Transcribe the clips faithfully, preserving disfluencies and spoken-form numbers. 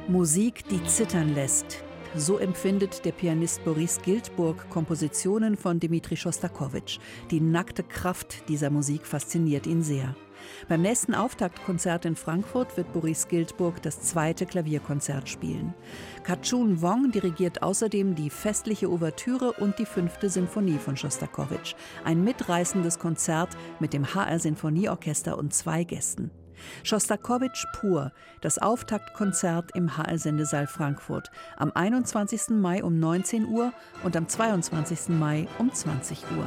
Musik, die zittern lässt. So empfindet der Pianist Boris Giltburg Kompositionen von Dmitri Schostakowitsch. Die nackte Kraft dieser Musik fasziniert ihn sehr. Beim nächsten Auftaktkonzert in Frankfurt wird Boris Giltburg das zweite Klavierkonzert spielen. Kachun Wong dirigiert außerdem die festliche Ouvertüre und die fünfte Sinfonie von Schostakowitsch. Ein mitreißendes Konzert mit dem H R-Sinfonieorchester und zwei Gästen. Schostakowitsch pur, das Auftaktkonzert im H R-Sendesaal Frankfurt am einundzwanzigsten Mai um neunzehn Uhr und am zweiundzwanzigsten Mai um zwanzig Uhr.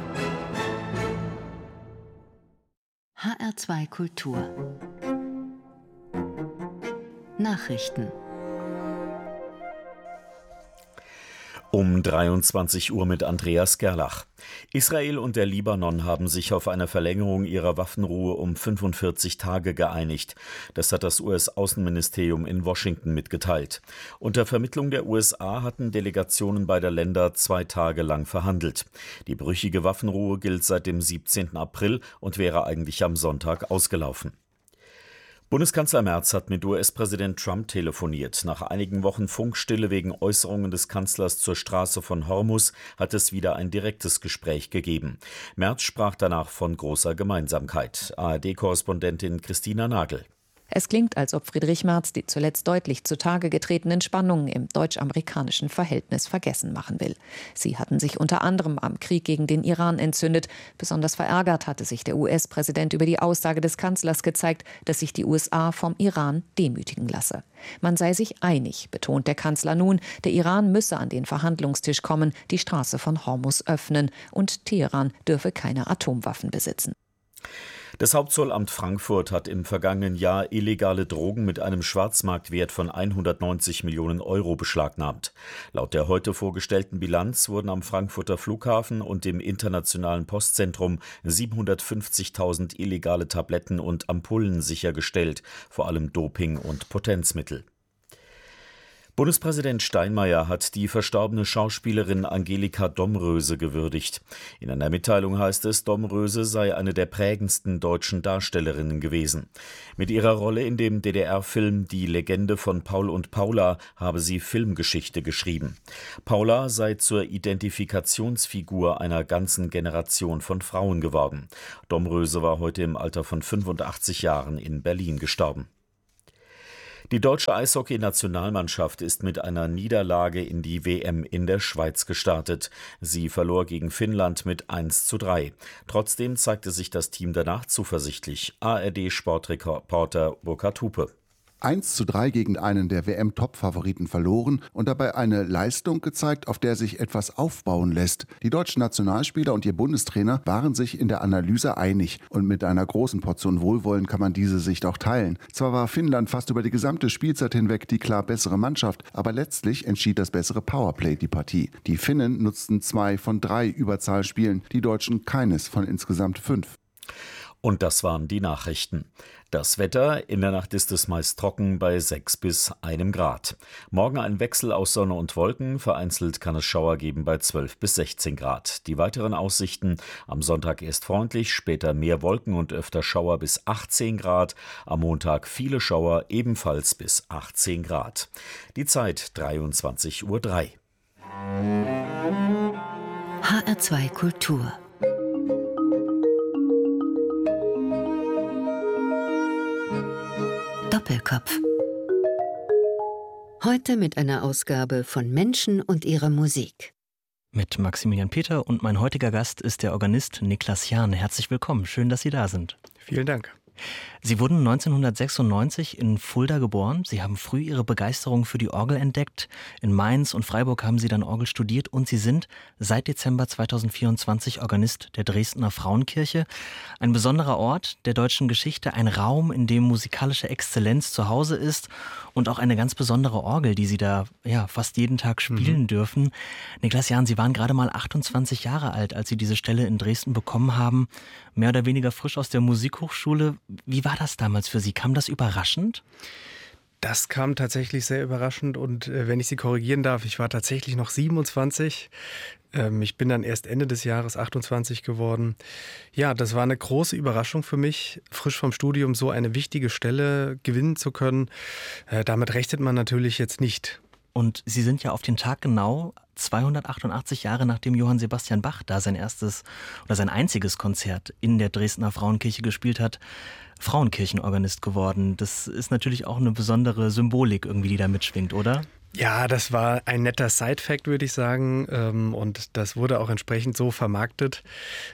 H R zwei Kultur Nachrichten. Um dreiundzwanzig Uhr mit Andreas Gerlach. Israel und der Libanon haben sich auf eine Verlängerung ihrer Waffenruhe um fünfundvierzig Tage geeinigt. Das hat das U S-Außenministerium in Washington mitgeteilt. Unter Vermittlung der U S A hatten Delegationen beider Länder zwei Tage lang verhandelt. Die brüchige Waffenruhe gilt seit dem siebzehnten April und wäre eigentlich am Sonntag ausgelaufen. Bundeskanzler Merz hat mit U S-Präsident Trump telefoniert. Nach einigen Wochen Funkstille wegen Äußerungen des Kanzlers zur Straße von Hormuz hat es wieder ein direktes Gespräch gegeben. Merz sprach danach von großer Gemeinsamkeit. A R D-Korrespondentin Christina Nagel. Es klingt, als ob Friedrich Merz die zuletzt deutlich zutage getretenen Spannungen im deutsch-amerikanischen Verhältnis vergessen machen will. Sie hatten sich unter anderem am Krieg gegen den Iran entzündet. Besonders verärgert hatte sich der U S-Präsident über die Aussage des Kanzlers gezeigt, dass sich die U S A vom Iran demütigen lasse. Man sei sich einig, betont der Kanzler nun, der Iran müsse an den Verhandlungstisch kommen, die Straße von Hormuz öffnen und Teheran dürfe keine Atomwaffen besitzen. Das Hauptzollamt Frankfurt hat im vergangenen Jahr illegale Drogen mit einem Schwarzmarktwert von hundertneunzig Millionen Euro beschlagnahmt. Laut der heute vorgestellten Bilanz wurden am Frankfurter Flughafen und im internationalen Postzentrum siebenhundertfünfzigtausend illegale Tabletten und Ampullen sichergestellt, vor allem Doping- und Potenzmittel. Bundespräsident Steinmeier hat die verstorbene Schauspielerin Angelika Domröse gewürdigt. In einer Mitteilung heißt es, Domröse sei eine der prägendsten deutschen Darstellerinnen gewesen. Mit ihrer Rolle in dem D D R-Film Die Legende von Paul und Paula habe sie Filmgeschichte geschrieben. Paula sei zur Identifikationsfigur einer ganzen Generation von Frauen geworden. Domröse war heute im Alter von fünfundachtzig Jahren in Berlin gestorben. Die deutsche Eishockey-Nationalmannschaft ist mit einer Niederlage in die W M in der Schweiz gestartet. Sie verlor gegen Finnland mit eins zu drei. Trotzdem zeigte sich das Team danach zuversichtlich. A R D-Sportreporter Burkhard Hupe. eins zu drei gegen einen der W M-Top-Favoriten verloren und dabei eine Leistung gezeigt, auf der sich etwas aufbauen lässt. Die deutschen Nationalspieler und ihr Bundestrainer waren sich in der Analyse einig und mit einer großen Portion Wohlwollen kann man diese Sicht auch teilen. Zwar war Finnland fast über die gesamte Spielzeit hinweg die klar bessere Mannschaft, aber letztlich entschied das bessere Powerplay die Partie. Die Finnen nutzten zwei von drei Überzahlspielen, die Deutschen keines von insgesamt fünf. Und das waren die Nachrichten. Das Wetter, in der Nacht ist es meist trocken bei sechs bis einem Grad. Morgen ein Wechsel aus Sonne und Wolken, vereinzelt kann es Schauer geben bei zwölf bis sechzehn Grad. Die weiteren Aussichten: am Sonntag erst freundlich, später mehr Wolken und öfter Schauer bis achtzehn Grad. Am Montag viele Schauer, ebenfalls bis achtzehn Grad. Die Zeit dreiundzwanzig Uhr drei. H R zwei Kultur Doppelkopf. Heute mit einer Ausgabe von Menschen und ihrer Musik. Mit Maximilian Peter und mein heutiger Gast ist der Organist Niklas Jahn. Herzlich willkommen, schön, dass Sie da sind. Vielen Dank. Sie wurden neunzehnhundertsechsundneunzig in Fulda geboren. Sie haben früh Ihre Begeisterung für die Orgel entdeckt. In Mainz und Freiburg haben Sie dann Orgel studiert und Sie sind seit Dezember zweitausendvierundzwanzig Organist der Dresdner Frauenkirche. Ein besonderer Ort der deutschen Geschichte, ein Raum, in dem musikalische Exzellenz zu Hause ist und auch eine ganz besondere Orgel, die Sie da ja fast jeden Tag spielen mhm. dürfen. Niklas Jahn, Sie waren gerade mal achtundzwanzig Jahre alt, als Sie diese Stelle in Dresden bekommen haben. Mehr oder weniger frisch aus der Musikhochschule. Wie war das damals für Sie? Kam das überraschend? Das kam tatsächlich sehr überraschend und äh, wenn ich Sie korrigieren darf, ich war tatsächlich noch siebenundzwanzig. Ähm, ich bin dann erst Ende des Jahres achtundzwanzig geworden. Ja, das war eine große Überraschung für mich, frisch vom Studium so eine wichtige Stelle gewinnen zu können. Äh, damit rechnet man natürlich jetzt nicht. Und Sie sind ja auf den Tag genau zweihundertachtundachtzig Jahre, nachdem Johann Sebastian Bach da sein erstes oder sein einziges Konzert in der Dresdner Frauenkirche gespielt hat, Frauenkirchenorganist geworden. Das ist natürlich auch eine besondere Symbolik irgendwie, die da mitschwingt, oder? Ja, das war ein netter Side-Fact, würde ich sagen. Und das wurde auch entsprechend so vermarktet.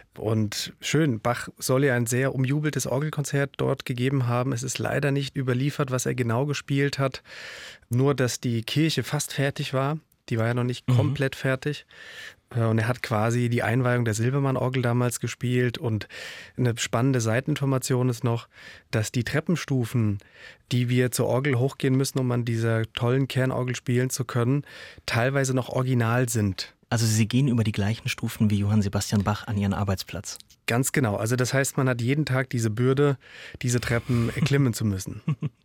Und schön, Bach soll ja ein sehr umjubeltes Orgelkonzert dort gegeben haben. Es ist leider nicht überliefert, was er genau gespielt hat. Nur, dass die Kirche fast fertig war. Die war ja noch nicht mhm. komplett fertig. Und er hat quasi die Einweihung der Silbermann-Orgel damals gespielt. Und eine spannende Seiteninformation ist noch, dass die Treppenstufen, die wir zur Orgel hochgehen müssen, um an dieser tollen Kernorgel spielen zu können, teilweise noch original sind. Also Sie gehen über die gleichen Stufen wie Johann Sebastian Bach an Ihren Arbeitsplatz. Ganz genau. Also das heißt, man hat jeden Tag diese Bürde, diese Treppen erklimmen zu müssen.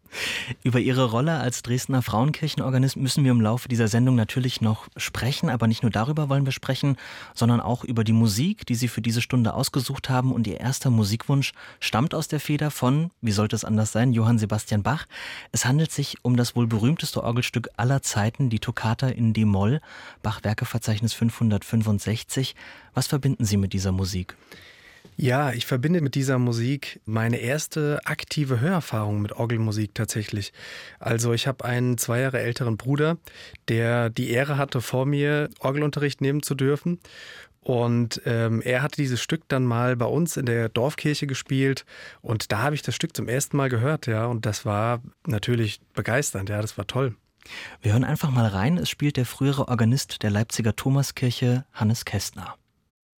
Über Ihre Rolle als Dresdner Frauenkirchenorganist müssen wir im Laufe dieser Sendung natürlich noch sprechen. Aber nicht nur darüber wollen wir sprechen, sondern auch über die Musik, die Sie für diese Stunde ausgesucht haben. Und Ihr erster Musikwunsch stammt aus der Feder von, wie sollte es anders sein, Johann Sebastian Bach. Es handelt sich um das wohl berühmteste Orgelstück aller Zeiten, die Toccata in D-Moll, Bach-Werkeverzeichnis fünfhundertfünfundsechzig. Was verbinden Sie mit dieser Musik? Ja, ich verbinde mit dieser Musik meine erste aktive Hörerfahrung mit Orgelmusik tatsächlich. Also ich habe einen zwei Jahre älteren Bruder, der die Ehre hatte, vor mir Orgelunterricht nehmen zu dürfen. Und ähm, er hatte dieses Stück dann mal bei uns in der Dorfkirche gespielt. Und da habe ich das Stück zum ersten Mal gehört, ja. Und das war natürlich begeisternd, ja, das war toll. Wir hören einfach mal rein. Es spielt der frühere Organist der Leipziger Thomaskirche, Hannes Kästner.